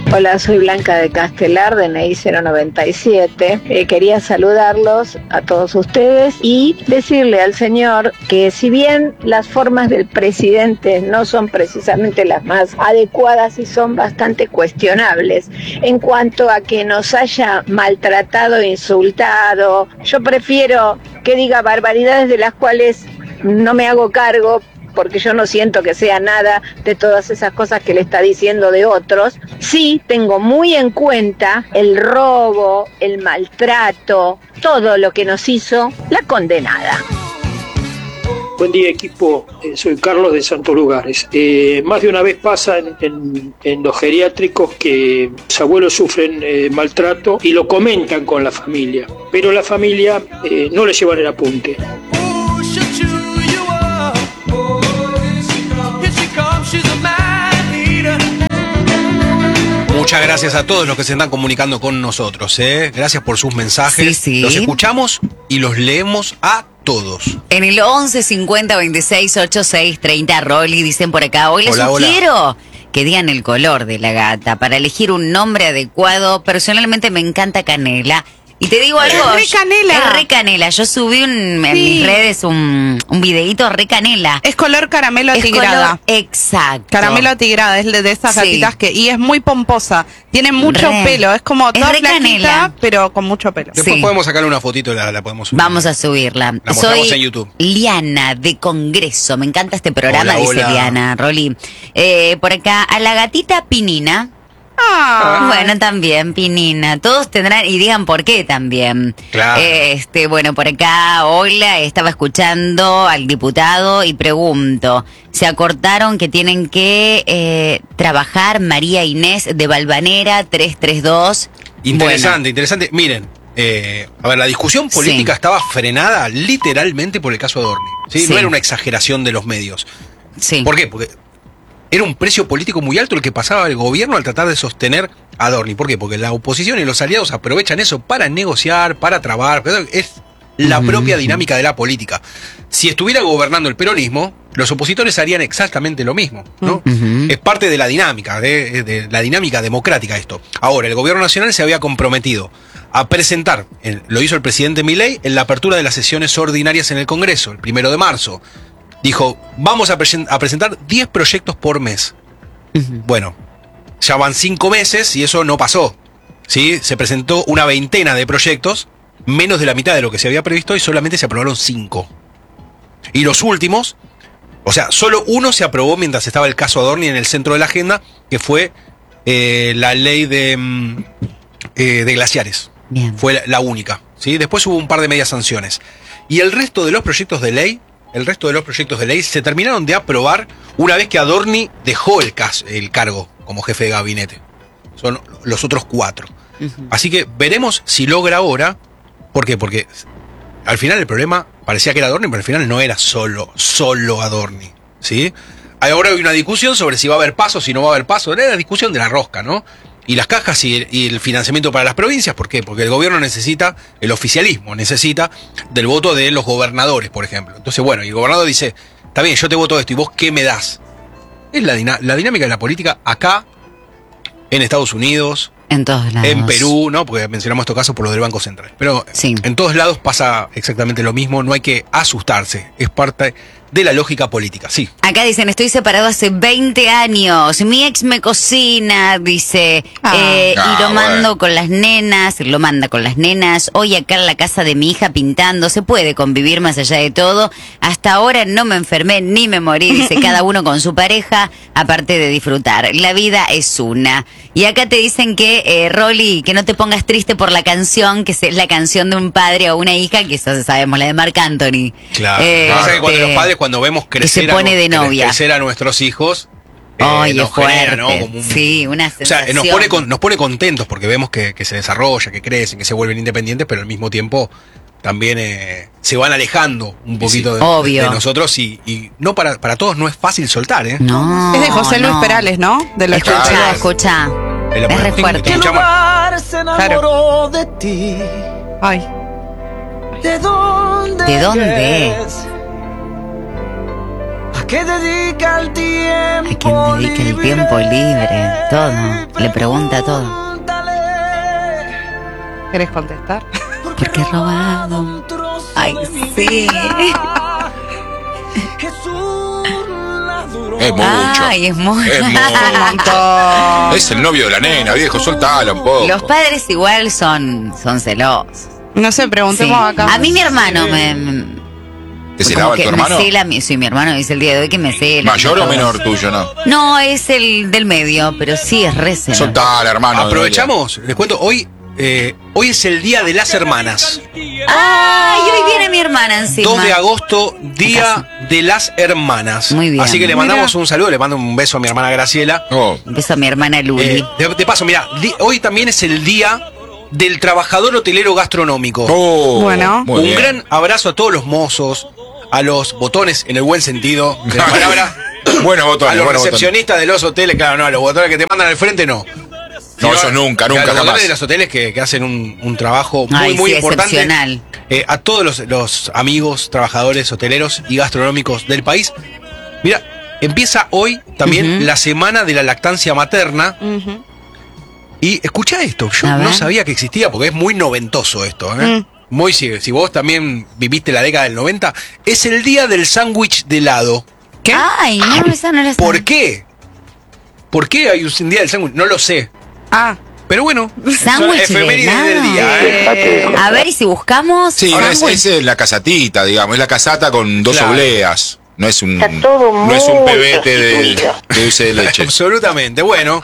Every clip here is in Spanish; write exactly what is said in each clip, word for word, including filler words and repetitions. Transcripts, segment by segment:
Hola, soy Blanca de Castelar, D N I cero noventa y siete. Eh, quería saludarlos a todos ustedes y decirle al señor que si bien las formas del presidente no son precisamente las más adecuadas y son bastante cuestionables en cuanto a que nos haya maltratado, insultado, yo prefiero que diga barbaridades de las cuales no me hago cargo, porque yo no siento que sea nada de todas esas cosas que le está diciendo de otros. Sí, tengo muy en cuenta el robo, el maltrato, todo lo que nos hizo la condenada. Buen día, equipo. Eh, soy Carlos de Santos Lugares. Eh, más de una vez pasa en, en, en los geriátricos que los abuelos sufren eh, maltrato y lo comentan con la familia, pero la familia eh, no le llevan el apunte. Muchas gracias a todos los que se están comunicando con nosotros, ¿eh? Gracias por sus mensajes. Sí, sí. Los escuchamos y los leemos a todos. En el once cincuenta veintiséis ochenta y seis treinta, Rolly, dicen por acá, hoy les Hola, sugiero hola. que digan el color de la gata para elegir un nombre adecuado. Personalmente me encanta Canela. Y te digo algo, Es re canela. es re canela. Yo subí un, en Sí. mis redes un, un videíto re canela. Es color caramelo Es atigrada. color- exacto. Caramelo atigrada, es de esas Sí. gatitas que... Y es muy pomposa. Tiene mucho Re. pelo. Es como Es toda re flaquita, canela. pero con mucho pelo. Después Sí. podemos sacarle una fotito y la, la podemos subir. Vamos a subirla. La mostramos Soy en YouTube. Liana de Congreso. Me encanta este programa, Hola, dice hola. Liana, Rolly. Eh, por acá, a la gatita Pinina. Ah. Bueno, también, Pinina. Todos tendrán, y digan por qué también. Claro. Eh, este, bueno, por acá, hola, estaba escuchando al diputado y pregunto, ¿se acortaron que tienen que eh, trabajar María Inés de Valvanera trescientos treinta y dos? Interesante, interesante. Miren, eh, a ver, la discusión política Sí. estaba frenada literalmente por el caso Adorni. ¿sí? Sí. No era una exageración de los medios. Sí. ¿Por qué? Porque era un precio político muy alto el que pasaba el gobierno al tratar de sostener a Adorni. ¿Por qué? Porque la oposición y los aliados aprovechan eso para negociar, para trabar. Es la Ujú, propia ujú. dinámica de la política. Si estuviera gobernando el peronismo, los opositores harían exactamente lo mismo, ¿no? Ujú. Es parte de la dinámica, de, de la dinámica democrática esto. Ahora, el gobierno nacional se había comprometido a presentar, el- lo hizo el presidente Milei, en la apertura de las sesiones ordinarias en el Congreso, el primero de marzo. Dijo, vamos a, presen- a presentar diez proyectos por mes. Ujú. Bueno, ya van cinco meses y eso no pasó. ¿sí? Se presentó una veintena de proyectos, menos de la mitad de lo que se había previsto y solamente se aprobaron cinco. Y los últimos, o sea, solo uno se aprobó mientras estaba el caso Adorni en el centro de la agenda, que fue eh, la ley de, mm, eh, de glaciares. Bien. Fue la, la única. ¿sí? Después hubo un par de medias sanciones. Y el resto de los proyectos de ley, el resto de los proyectos de ley se terminaron de aprobar una vez que Adorni dejó el, cas- el cargo como jefe de gabinete. Son los otros cuatro. Ujú. Así que veremos si logra ahora. ¿Por qué? Porque al final el problema parecía que era Adorni, pero al final no era solo, solo Adorni. ¿sí? Ahora hay una discusión sobre si va a haber paso, si no va a haber paso. Era la discusión de la rosca, ¿no? Y las cajas y el, y el financiamiento para las provincias. ¿Por qué? Porque el gobierno necesita, el oficialismo necesita del voto de los gobernadores, por ejemplo. Entonces, bueno, y el gobernador dice, está bien, yo te voto esto, ¿y vos qué me das? Es la, dina- la dinámica de la política acá, en Estados Unidos, En todos lados. en Perú, ¿no? Porque mencionamos estos casos por lo del Banco Central. Pero Sí. en todos lados pasa exactamente lo mismo, no hay que asustarse, es parte de la lógica política, sí. Acá dicen, estoy separado hace veinte años, mi ex me cocina, dice, Ah. eh, y Ah, lo mando bueno. con las nenas, lo manda con las nenas, hoy acá en la casa de mi hija pintando, se puede convivir más allá de todo, hasta ahora no me enfermé ni me morí, dice cada uno con su pareja, aparte de disfrutar, la vida es una. Y acá te dicen que, eh, Rolly, que no te pongas triste por la canción, que es la canción de un padre o una hija, que eso sabemos, la de Marc Anthony. Claro. Eh, Pasa que cuando este, los padres, cuando vemos crecer, se pone a, de nu- novia. crecer a nuestros hijos, eh, Ay, nos es fuerte. genera, ¿no? Como un- Sí, una O sea, sensación. nos pone, con- nos pone contentos porque vemos que, que se desarrolla, que crecen, que se vuelven independientes, pero al mismo tiempo también eh, se van alejando un poquito de, Obvio. de nosotros y, y no para, para todos no es fácil soltar, ¿eh? No, Es de José Luis no. Perales, ¿no? De los Escucha, Claro. escucha. Es la Es re primera- fuerte. escuchamos- se enamoró de ti. Ay. ¿De dónde? ¿De dónde? es? que dedica el tiempo ¿A quién dedica el tiempo libre? Todo. Le pregunta todo. ¿Querés contestar? Porque he robado. Ay, sí. Es mucho. Ay, es mucho. Es Un mucho. montón. Es el novio de la nena, viejo, soltala un poco. Los padres igual son, son celosos. No sé, Sí. preguntemos acá. A mí mi hermano me... me- ¿Te como celaba el que tu me hermano? cela mi- sí, mi hermano dice el día de hoy que me cela. ¿Mayor o todo. menor tuyo, no? No, es el del medio, pero sí es re celoso. Soltala, hermano. Aprovechamos, les cuento, hoy, eh, hoy es el Día de las Hermanas. Ay, hoy viene mi hermana encima. dos de agosto, Día de las Hermanas. Muy bien. Así que le mandamos un saludo, le mando un beso a mi hermana Graciela. Oh, Un beso a mi hermana Luli. Eh, de, de paso, mira, hoy también es el Día del Trabajador Hotelero Gastronómico. oh, Bueno. muy un bien. gran abrazo a todos los mozos, a los botones, en el buen sentido de la palabra, Buenos botones, a los buenos recepcionistas de los hoteles, claro, no, a los botones que te mandan al frente, no. No, esos nunca, nunca, a los jamás. botones de los hoteles que, que hacen un, un trabajo muy, Ay, muy sí, importante. excepcional. Eh, a todos los, los amigos, trabajadores, hoteleros y gastronómicos del país. Mira, empieza hoy también Ujú. la semana de la lactancia materna. Ujú. Y escucha esto, yo A no ver. sabía que existía porque es muy noventoso esto. ¿eh? Mm. Muy, si, si vos también viviste la década del noventa, es el día del sándwich de helado. ¿Qué? Ay, no, esa no la sé. ¿Por qué? ¿Por qué hay un día del sándwich? No lo sé. Ah, Pero bueno, Sándwich son de efemérides helado. del día. ¿eh? A ver, y si buscamos. Sí, Ahora, es, sándwich. es eh, la casatita, digamos, es la casata con dos Claro. obleas. No es un, Está todo no es un muy pebete de, prostituido. de dulce de leche. Absolutamente. Bueno,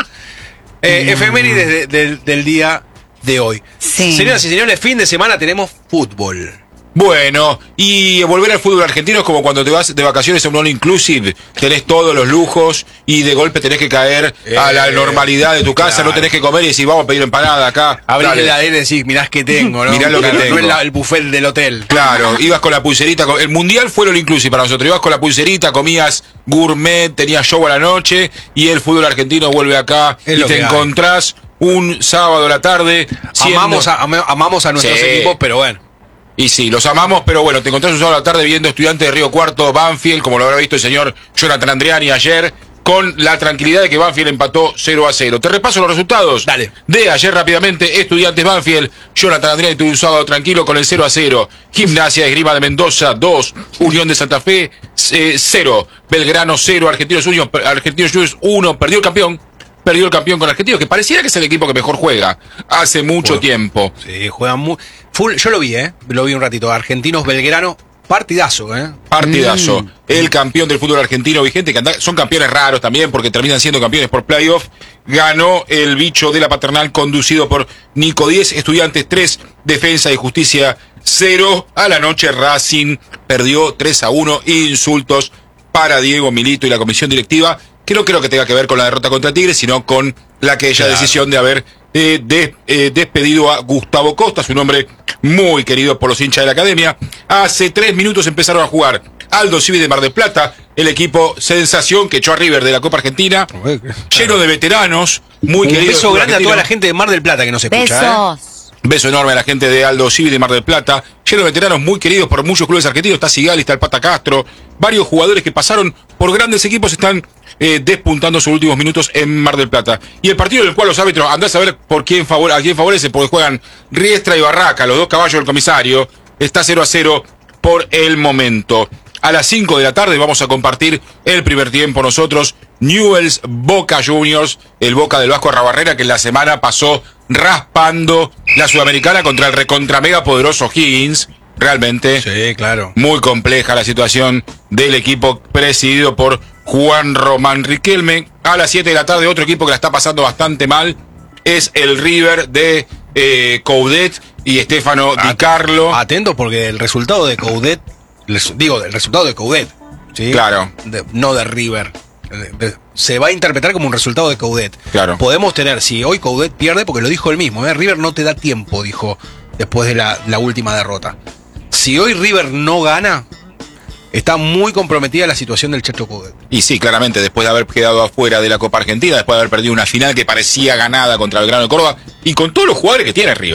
eh, efemérides de- del- del día de hoy. Sí. Señoras y señores, fin de semana tenemos fútbol. Bueno, y volver al fútbol argentino es como cuando te vas de vacaciones a un all inclusive, tenés todos los lujos y de golpe tenés que caer a la Eh, normalidad de tu casa, claro. no tenés que comer y decir vamos a pedir empanada acá. Abrir Dale. la heladera y decís, mirá qué tengo, ¿no? Mirá lo que Claro, tengo. No es la- el buffet del hotel. Claro, ibas con la pulserita, con- el mundial fue el all inclusive para nosotros, ibas con la pulserita, comías gourmet, tenías show a la noche y el fútbol argentino vuelve acá Es y lo te que hay. encontrás un sábado a la tarde. siendo- Amamos a, ama- amamos a nuestros Sí. equipos, pero bueno. Y sí, los amamos, pero bueno, te encontrás un sábado a la tarde viendo Estudiantes de Río Cuarto, Banfield, como lo habrá visto el señor Jonathan Andriani ayer, con la tranquilidad de que Banfield empató cero a cero. Te repaso los resultados. Dale. De ayer rápidamente, Estudiantes Banfield, Jonathan Andriani tuvo un sábado tranquilo con el cero a cero. Gimnasia Esgrima de Mendoza, dos. Unión de Santa Fe, eh, cero. Belgrano, cero. Argentinos Juniors, Argentinos Juniors, uno. Perdió el campeón. Perdió el campeón con Argentinos, que pareciera que es el equipo que mejor juega hace mucho Bueno. tiempo. Sí, juegan muy. Full, yo lo vi, ¿eh? Lo vi un ratito. Argentinos Belgrano, partidazo, ¿eh? Partidazo. Mm. El campeón del fútbol argentino vigente, que anda- son campeones raros también porque terminan siendo campeones por playoff. Ganó el bicho de la paternal conducido por Nico diez, Estudiantes tres, Defensa y Justicia cero. A la noche Racing perdió tres a uno. Insultos para Diego Milito y la comisión directiva, que no creo que tenga que ver con la derrota contra Tigres, sino con la aquella Claro. decisión de haber eh, des- eh, despedido a Gustavo Costa, su nombre muy querido por los hinchas de la academia. Hace tres minutos empezaron a jugar Aldo Civi de Mar del Plata, el equipo sensación que echó a River de la Copa Argentina, lleno de veteranos, muy Un queridos. beso del grande a argentino. toda la gente de Mar del Plata que nos escucha, ¿eh? Besos. Beso enorme a la gente de Aldo Civi de Mar del Plata, lleno de veteranos muy queridos por muchos clubes argentinos. Está Sigali, está el Pata Castro, varios jugadores que pasaron por grandes equipos están eh, despuntando sus últimos minutos en Mar del Plata. Y el partido del cual los árbitros, andás a ver por quién favor, a quién favorece, porque juegan Riestra y Barraca, los dos caballos del comisario. Está cero a cero por el momento. A las cinco de la tarde vamos a compartir el primer tiempo nosotros. Newell's Boca Juniors, el Boca del Vasco Arrabarrera, que en la semana pasó raspando la Sudamericana contra el recontra mega poderoso Higgins. Realmente Sí, claro. muy compleja la situación del equipo presidido por Juan Román Riquelme. A las siete de la tarde otro equipo que la está pasando bastante mal es el River de eh, Coudet y Estefano Di Carlo. Atento porque el resultado de Coudet, les- digo, el resultado de Coudet, ¿sí? Claro. De- no de River. De- de- se va a interpretar como un resultado de Coudet. Claro. Podemos tener, si hoy Coudet pierde, porque lo dijo él mismo, ¿eh? River no te da tiempo, dijo después de la, la última derrota. Si hoy River no gana, está muy comprometida la situación del Chacho Coudet. Y sí, claramente, después de haber quedado afuera de la Copa Argentina, después de haber perdido una final que parecía ganada contra Belgrano de Córdoba, y con todos los jugadores que tiene River.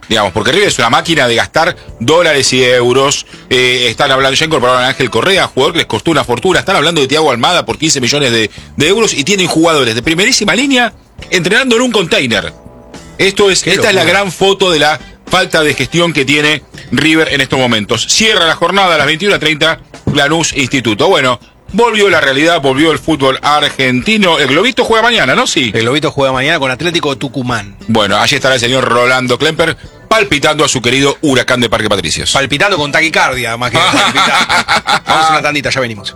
digamos, porque River es una máquina de gastar dólares y euros. Eh, están hablando, ya incorporaron a Ángel Correa, jugador que les costó una fortuna. Están hablando de Thiago Almada por quince millones de, de euros y tienen jugadores de primerísima línea entrenando en un container. Esto es, esta es la gran foto de la falta de gestión que tiene River en estos momentos. Cierra la jornada a las veintiuna treinta, Lanús Instituto. Bueno, volvió la realidad, volvió el fútbol argentino. El Globito juega mañana, ¿no? Sí. El Globito juega mañana con Atlético Tucumán. Bueno, allí estará el señor Rolando Klemper palpitando a su querido Huracán de Parque Patricios. Palpitando con taquicardia, más que palpitar. Vamos a una tandita, ya venimos.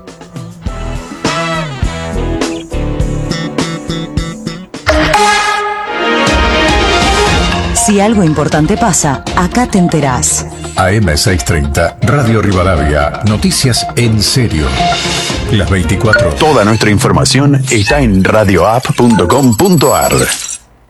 Si algo importante pasa, acá te enterás. A M seiscientos treinta, Radio Rivadavia, noticias en serio. Las veinticuatro. Toda nuestra información está en radioapp punto com punto ar.